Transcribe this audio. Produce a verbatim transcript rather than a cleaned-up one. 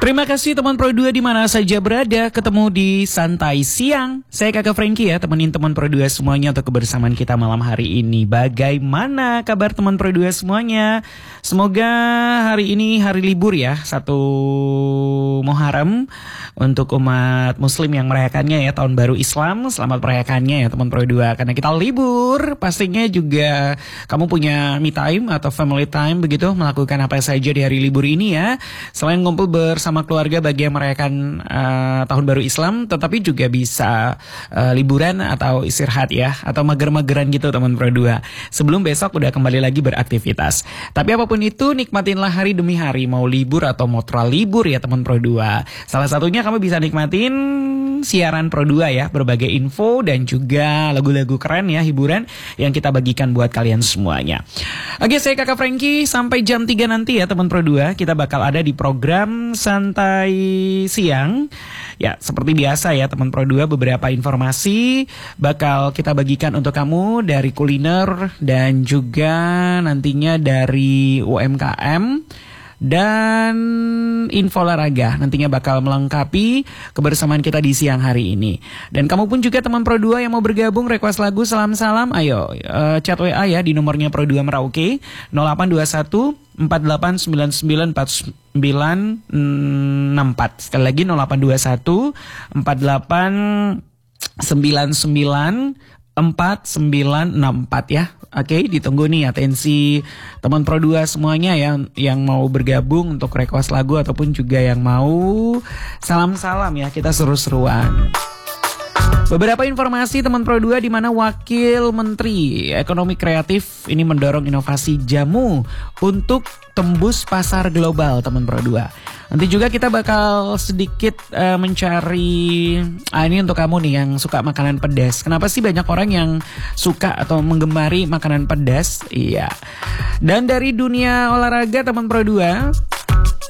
Terima kasih teman Pro dua di mana saja berada, ketemu di Santai Siang. Saya Kakak Frankie ya, temenin teman Pro dua semuanya untuk kebersamaan kita malam hari ini. Bagaimana kabar teman Pro dua semuanya? Semoga hari ini hari libur ya, satu Muharram untuk umat muslim yang merayakannya ya, tahun baru Islam. Selamat merayakannya ya teman Pro dua. Karena kita libur, pastinya juga kamu punya me time atau family time begitu, melakukan apa saja di hari libur ini ya. Selain ngumpul bersama sama keluarga bagi yang merayakan uh, tahun baru Islam, tetapi juga bisa uh, liburan atau istirahat ya, atau mager-mageran gitu teman Pro dua. Sebelum besok udah kembali lagi beraktivitas. Tapi apapun itu, nikmatinlah hari demi hari, mau libur atau mau tra libur ya teman Pro dua. Salah satunya kamu bisa nikmatin siaran Pro dua ya, berbagai info dan juga lagu-lagu keren ya, hiburan yang kita bagikan buat kalian semuanya. Oke, saya Kakak Frankie, sampai jam tiga nanti ya teman Pro dua, kita bakal ada di program Santai Siang. Ya, seperti biasa ya teman Pro dua, beberapa informasi bakal kita bagikan untuk kamu dari kuliner dan juga nantinya dari U M K M. Dan info olahraga nantinya bakal melengkapi kebersamaan kita di siang hari ini. Dan kamu pun juga teman Pro dua yang mau bergabung, request lagu, salam-salam, ayo uh, chat W A ya di nomornya Pro dua Merauke nol delapan dua satu empat delapan sembilan sembilan empat sembilan enam empat. Sekali lagi nol delapan dua satu empat delapan sembilan sembilan empat sembilan enam empat ya. Oke, ditunggu nih atensi teman Pro dua semuanya yang yang mau bergabung untuk request lagu ataupun juga yang mau salam-salam ya, kita seru-seruan. Beberapa informasi teman Pro dua di mana Wakil Menteri Ekonomi Kreatif ini mendorong inovasi jamu untuk tembus pasar global teman Pro dua. Nanti juga kita bakal sedikit uh, mencari ah, ini untuk kamu nih yang suka makanan pedas. Kenapa sih banyak orang yang suka atau menggemari makanan pedas? Iya. Dan dari dunia olahraga teman Pro dua,